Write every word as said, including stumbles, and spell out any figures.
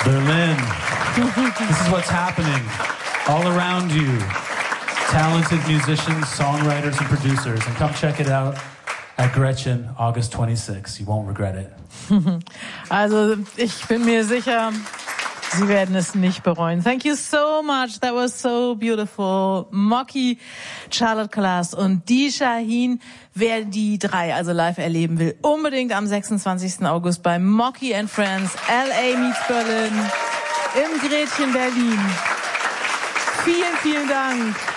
Berlin. This is what's happening all around you. Talented musicians, songwriters, and producers. And come check it out at Gretchen, August twenty-sixth. You won't regret it. Also, ich bin mir sicher, Sie werden es nicht bereuen. Thank you so much. That was so beautiful. Mocky, Charlotte Kalas und Dee Shaheen. Wer die drei also live erleben will, unbedingt am sechsundzwanzigsten August bei Mocky and Friends, L A meets Berlin, im Gretchen Berlin. Vielen, vielen Dank.